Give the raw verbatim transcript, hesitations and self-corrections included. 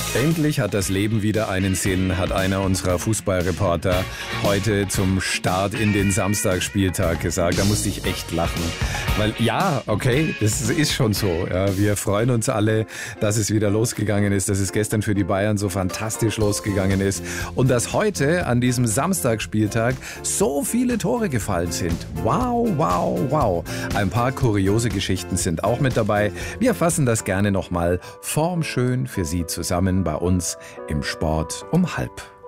Endlich hat das Leben wieder einen Sinn, hat einer unserer Fußballreporter heute zum Start in den Samstagsspieltag gesagt. Da musste ich echt lachen. Weil ja, okay, das ist schon so. Ja, wir freuen uns alle, dass es wieder losgegangen ist, dass es gestern für die Bayern so fantastisch losgegangen ist und dass heute an diesem Samstagsspieltag so viele Tore gefallen sind. Wow, wow, wow. Ein paar kuriose Geschichten sind auch mit dabei. Wir fassen das gerne nochmal formschön für Sie zusammen bei uns im Sport um halb.